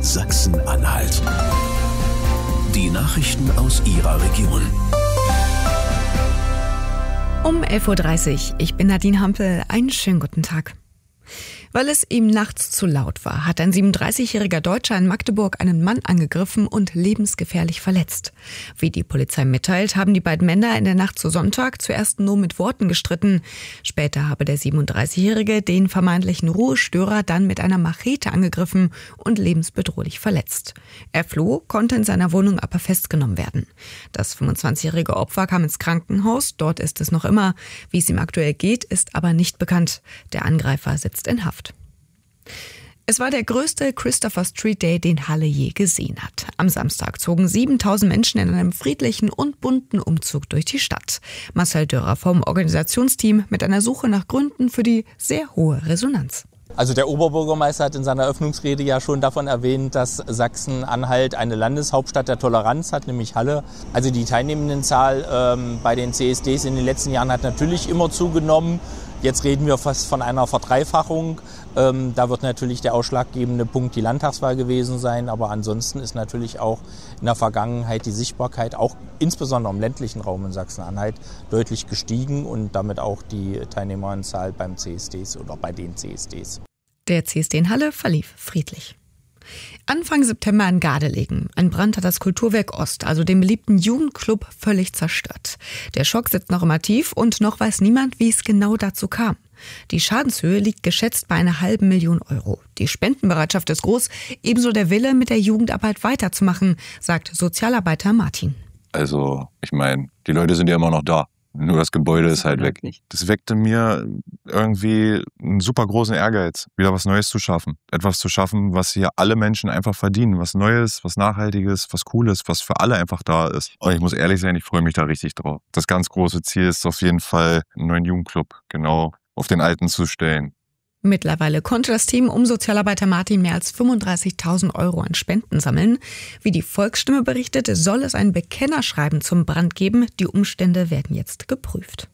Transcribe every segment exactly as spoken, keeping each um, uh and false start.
Sachsen-Anhalt. Die Nachrichten aus Ihrer Region. Um elf Uhr dreißig. Ich bin Nadine Hampel. Einen schönen guten Tag. Weil es ihm nachts zu laut war, hat ein siebenunddreißigjähriger Deutscher in Magdeburg einen Mann angegriffen und lebensgefährlich verletzt. Wie die Polizei mitteilt, haben die beiden Männer in der Nacht zu Sonntag zuerst nur mit Worten gestritten. Später habe der siebenunddreißigjährige den vermeintlichen Ruhestörer dann mit einer Machete angegriffen und lebensbedrohlich verletzt. Er floh, konnte in seiner Wohnung aber festgenommen werden. Das fünfundzwanzigjährige Opfer kam ins Krankenhaus, dort ist es noch immer. Wie es ihm aktuell geht, ist aber nicht bekannt. Der Angreifer sitzt in Haft. Es war der größte Christopher Street Day, den Halle je gesehen hat. Am Samstag zogen siebentausend Menschen in einem friedlichen und bunten Umzug durch die Stadt. Marcel Dörrer vom Organisationsteam mit einer Suche nach Gründen für die sehr hohe Resonanz. Also der Oberbürgermeister hat in seiner Eröffnungsrede ja schon davon erwähnt, dass Sachsen-Anhalt eine Landeshauptstadt der Toleranz hat, nämlich Halle. Also die Teilnehmendenzahl ähm, bei den C S Ds in den letzten Jahren hat natürlich immer zugenommen. Jetzt reden wir fast von einer Verdreifachung. Ähm, da wird natürlich der ausschlaggebende Punkt die Landtagswahl gewesen sein. Aber ansonsten ist natürlich auch in der Vergangenheit die Sichtbarkeit, auch insbesondere im ländlichen Raum in Sachsen-Anhalt, deutlich gestiegen und damit auch die Teilnehmeranzahl beim C S Ds oder bei den C S Ds. Der C S D in Halle verlief friedlich. Anfang September in Gardelegen. Ein Brand hat das Kulturwerk Ost, also den beliebten Jugendclub, völlig zerstört. Der Schock sitzt noch immer tief und noch weiß niemand, wie es genau dazu kam. Die Schadenshöhe liegt geschätzt bei einer halben Million Euro. Die Spendenbereitschaft ist groß, ebenso der Wille, mit der Jugendarbeit weiterzumachen, sagt Sozialarbeiter Martin. Also, ich meine, die Leute sind ja immer noch da. Nur das Gebäude ist halt weg. Das weckte mir irgendwie einen super großen Ehrgeiz, wieder was Neues zu schaffen. Etwas zu schaffen, was hier alle Menschen einfach verdienen. Was Neues, was Nachhaltiges, was Cooles, was für alle einfach da ist. Und ich muss ehrlich sein, ich freue mich da richtig drauf. Das ganz große Ziel ist auf jeden Fall, einen neuen Jugendclub genau auf den alten zu stellen. Mittlerweile konnte das Team um Sozialarbeiter Martin mehr als fünfunddreißigtausend Euro an Spenden sammeln. Wie die Volksstimme berichtet, soll es ein Bekennerschreiben zum Brand geben. Die Umstände werden jetzt geprüft.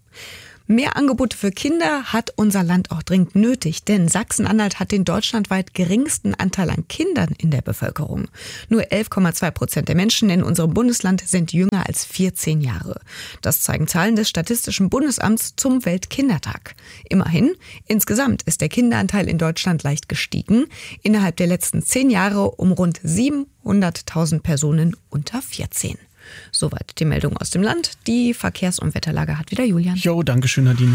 Mehr Angebote für Kinder hat unser Land auch dringend nötig, denn Sachsen-Anhalt hat den deutschlandweit geringsten Anteil an Kindern in der Bevölkerung. Nur elf Komma zwei Prozent der Menschen in unserem Bundesland sind jünger als vierzehn Jahre. Das zeigen Zahlen des Statistischen Bundesamts zum Weltkindertag. Immerhin, insgesamt ist der Kinderanteil in Deutschland leicht gestiegen, innerhalb der letzten zehn Jahre um rund siebenhunderttausend Personen unter vierzehn. Soweit die Meldung aus dem Land. Die Verkehrs- und Wetterlage hat wieder Julian. Jo, danke schön, Nadine.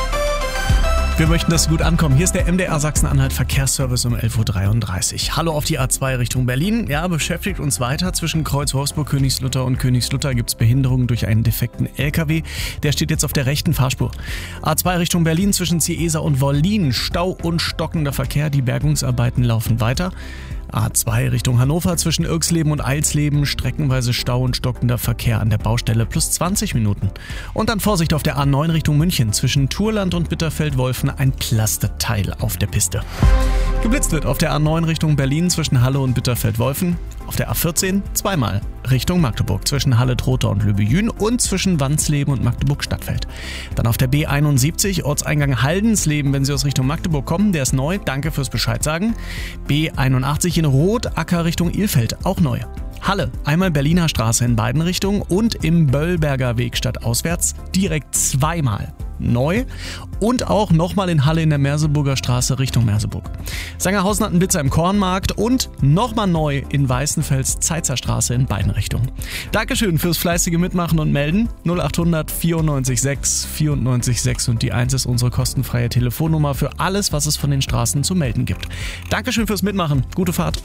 Wir möchten, dass Sie gut ankommen. Hier ist der M D R Sachsen-Anhalt Verkehrsservice um elf Uhr dreiunddreißig. Hallo auf die A zwei Richtung Berlin. Ja, beschäftigt uns weiter. Zwischen Kreuz Wolfsburg, Königslutter und Königslutter gibt es Behinderungen durch einen defekten L K W. Der steht jetzt auf der rechten Fahrspur. A zwei Richtung Berlin zwischen Ciesa und Wollin. Stau und stockender Verkehr. Die Bergungsarbeiten laufen weiter. A zwei Richtung Hannover zwischen Irksleben und Eilsleben, streckenweise Stau und stockender Verkehr an der Baustelle plus zwanzig Minuten. Und dann Vorsicht auf der A neun Richtung München zwischen Thurland und Bitterfeld-Wolfen, ein Plasteteil auf der Piste. Geblitzt wird auf der A neun Richtung Berlin zwischen Halle und Bitterfeld-Wolfen, auf der A vierzehn zweimal Richtung Magdeburg zwischen Halle-Trotha und Lübejün und zwischen Wandsleben und Magdeburg-Stadtfeld. Dann auf der B einundsiebzig Ortseingang Haldensleben, wenn Sie aus Richtung Magdeburg kommen, der ist neu, danke fürs Bescheid sagen. B einundachtzig in Rot, Acker Richtung Ilfeld, auch neu. Halle, einmal Berliner Straße in beiden Richtungen und im Böllberger Weg stadtauswärts direkt zweimal neu und auch nochmal in Halle in der Merseburger Straße Richtung Merseburg. Sangerhausen hat einen Blitzer im Kornmarkt und nochmal neu in Weißenfels Zeitzer Straße in beiden Richtungen. Dankeschön fürs fleißige Mitmachen und Melden. null acht hundert vierundneunzig sechs vierundneunzig sechs und die eins ist unsere kostenfreie Telefonnummer für alles, was es von den Straßen zu melden gibt. Dankeschön fürs Mitmachen. Gute Fahrt.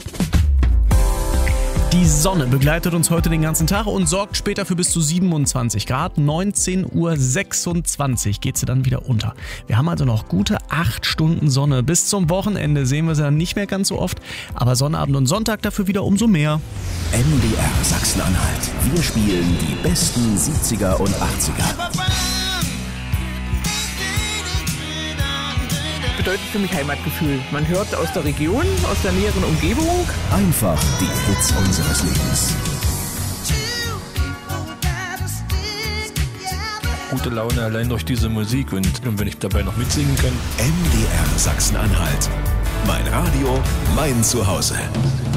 Die Sonne begleitet uns heute den ganzen Tag und sorgt später für bis zu siebenundzwanzig Grad. neunzehn Uhr sechsundzwanzig geht sie dann wieder unter. Wir haben also noch gute acht Stunden Sonne. Bis zum Wochenende sehen wir sie dann nicht mehr ganz so oft, aber Sonnabend und Sonntag dafür wieder umso mehr. M D R Sachsen-Anhalt. Wir spielen die besten siebziger und achtziger. Bedeutet für mich Heimatgefühl. Man hört aus der Region, aus der näheren Umgebung. Einfach die Hits unseres Lebens. Gute Laune allein durch diese Musik und, und wenn ich dabei noch mitsingen kann. M D R Sachsen-Anhalt. Mein Radio, mein Zuhause.